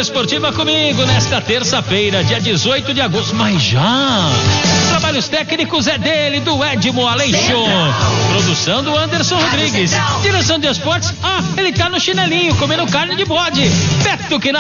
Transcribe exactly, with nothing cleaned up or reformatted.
Esportiva comigo nesta terça-feira, dia dezoito de agosto. Mas já. Trabalhos técnicos é dele, do Edmo Aleixo. Produção do Anderson Rodrigues. Direção de esportes, ah, ele tá no chinelinho, comendo carne de bode. Beto que